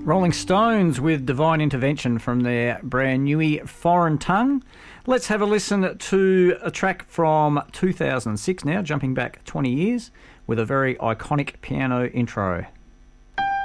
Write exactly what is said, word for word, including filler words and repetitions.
Rolling Stones with Divine Intervention from their brand new Foreign Tongue. Let's have a listen to a track from two thousand six now, jumping back twenty years, with a very iconic piano intro.